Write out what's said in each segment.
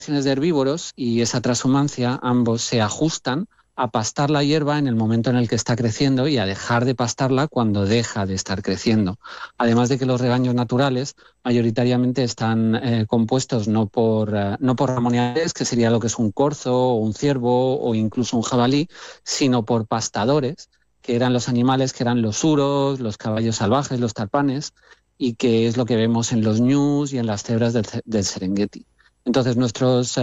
de herbívoros y esa transhumancia, ambos se ajustan a pastar la hierba en el momento en el que está creciendo y a dejar de pastarla cuando deja de estar creciendo. Además de que los rebaños naturales mayoritariamente están compuestos no por ramoniales, que sería lo que es un corzo o un ciervo o incluso un jabalí, sino por pastadores, que eran los animales que eran los suros, los caballos salvajes, los tarpanes, y que es lo que vemos en los ñus y en las cebras del Serengeti. Entonces, nuestros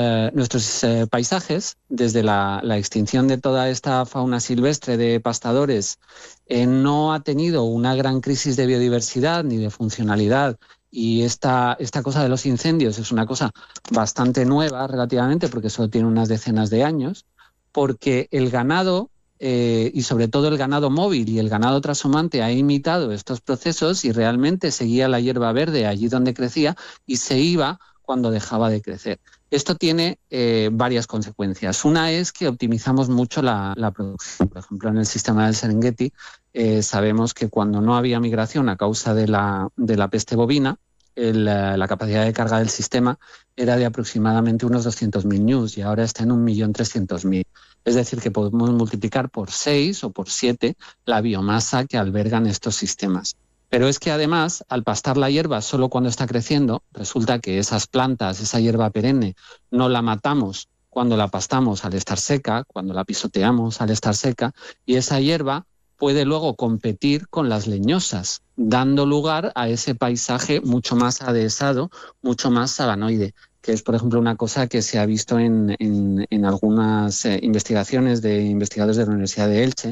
paisajes, desde la extinción de toda esta fauna silvestre de pastadores, no ha tenido una gran crisis de biodiversidad ni de funcionalidad. Y esta cosa de los incendios es una cosa bastante nueva relativamente, porque solo tiene unas decenas de años, porque el ganado, y sobre todo el ganado móvil y el ganado trashumante, ha imitado estos procesos y realmente seguía la hierba verde allí donde crecía y se iba cuando dejaba de crecer. Esto tiene varias consecuencias. Una es que optimizamos mucho la producción. Por ejemplo, en el sistema del Serengeti sabemos que cuando no había migración a causa de la peste bovina, la capacidad de carga del sistema era de aproximadamente unos 200.000 ñus y ahora está en 1.300.000. Es decir, que podemos multiplicar por 6 o por 7 la biomasa que albergan estos sistemas. Pero es que además, al pastar la hierba solo cuando está creciendo, resulta que esas plantas, esa hierba perenne, no la matamos cuando la pastamos al estar seca, cuando la pisoteamos al estar seca, y esa hierba puede luego competir con las leñosas, dando lugar a ese paisaje mucho más adhesado, mucho más sabanoide, que es, por ejemplo, una cosa que se ha visto en algunas investigaciones de investigadores de la Universidad de Elche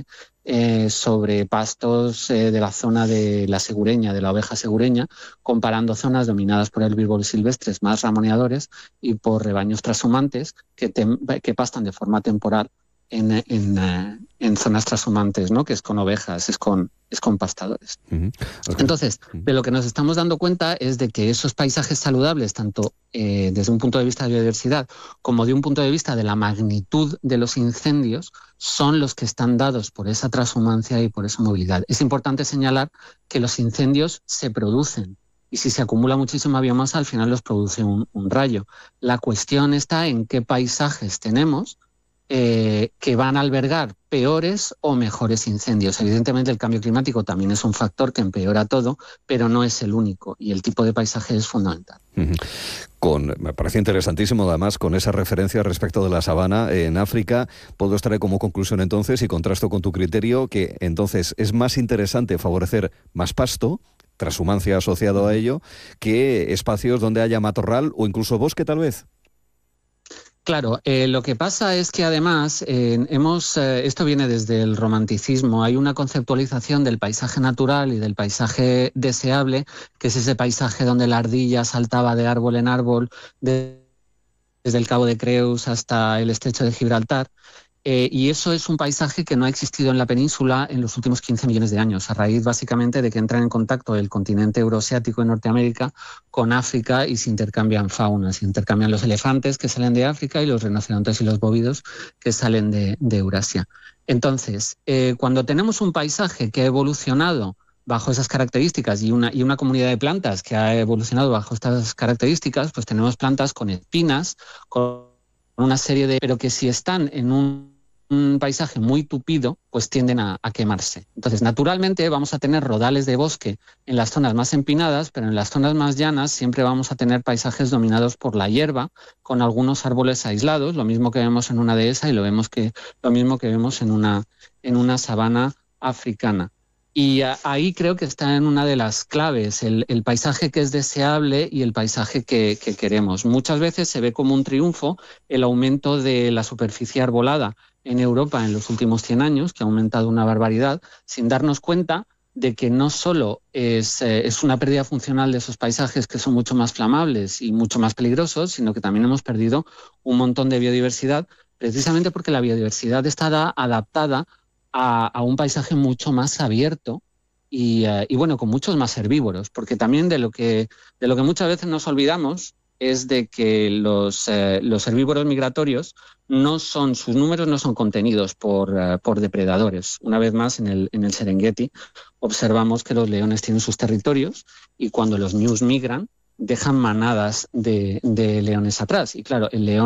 sobre pastos de la zona de la segureña, de la oveja segureña, comparando zonas dominadas por herbívoros silvestres más ramoneadores y por rebaños transhumantes que pastan de forma temporal en zonas transhumantes, ¿no? Que es con ovejas, es con pastadores. Uh-huh. Okay. Entonces, de lo que nos estamos dando cuenta es de que esos paisajes saludables, tanto desde un punto de vista de biodiversidad como de un punto de vista de la magnitud de los incendios, son los que están dados por esa transhumancia y por esa movilidad. Es importante señalar que los incendios se producen y si se acumula muchísima biomasa, al final los produce un rayo. La cuestión está en qué paisajes tenemos que van a albergar peores o mejores incendios. Evidentemente el cambio climático también es un factor que empeora todo, pero no es el único y el tipo de paisaje es fundamental. Me parece interesantísimo, además, con esa referencia respecto de la sabana en África, puedo extraer como conclusión entonces, y contrasto con tu criterio, que entonces es más interesante favorecer más pasto, transhumancia asociado a ello, que espacios donde haya matorral o incluso bosque tal vez. Claro, lo que pasa es que además esto viene desde el romanticismo, hay una conceptualización del paisaje natural y del paisaje deseable, que es ese paisaje donde la ardilla saltaba de árbol en árbol, desde el Cabo de Creus hasta el estrecho de Gibraltar. Y eso es un paisaje que no ha existido en la península en los últimos 15 millones de años, a raíz básicamente de que entran en contacto el continente euroasiático en Norteamérica con África y se intercambian faunas. Se intercambian los elefantes que salen de África y los rinocerontes y los bóvidos que salen de Eurasia. Entonces, cuando tenemos un paisaje que ha evolucionado bajo esas características y una comunidad de plantas que ha evolucionado bajo estas características, pues tenemos plantas con espinas, con una serie de... pero que si están en un paisaje muy tupido, pues tienden a quemarse. Entonces, naturalmente vamos a tener rodales de bosque en las zonas más empinadas, pero en las zonas más llanas siempre vamos a tener paisajes dominados por la hierba, con algunos árboles aislados, lo mismo que vemos en una dehesa y lo mismo que vemos en una sabana africana. Y ahí creo que está en una de las claves, el paisaje que es deseable y el paisaje que queremos. Muchas veces se ve como un triunfo el aumento de la superficie arbolada en Europa en los últimos 100 años, que ha aumentado una barbaridad, sin darnos cuenta de que no solo es una pérdida funcional de esos paisajes que son mucho más flamables y mucho más peligrosos, sino que también hemos perdido un montón de biodiversidad, precisamente porque la biodiversidad está adaptada a un paisaje mucho más abierto y bueno, con muchos más herbívoros, porque también de lo que muchas veces nos olvidamos es de que los herbívoros migratorios sus números no son contenidos por depredadores. Una vez más, en el Serengeti observamos que los leones tienen sus territorios y cuando los ñus migran, dejan manadas de leones atrás. Y claro, el león